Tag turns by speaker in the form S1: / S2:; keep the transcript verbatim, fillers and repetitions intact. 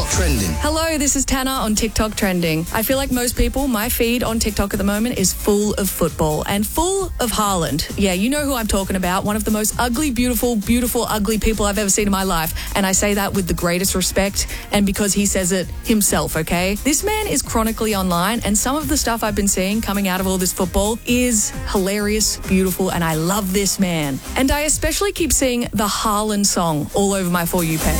S1: TikTok Trending.
S2: Hello, this is Tana on TikTok Trending. I feel like most people, my feed on TikTok at the moment is full of football and full of Haaland. Yeah, you know who I'm talking about. One of the most ugly, beautiful, beautiful, ugly people I've ever seen in my life. And I say that with the greatest respect and because he says it himself, okay? This man is chronically online and some of the stuff I've been seeing coming out of all this football is hilarious, beautiful, and I love this man. And I especially keep seeing the Haaland song all over my For You page.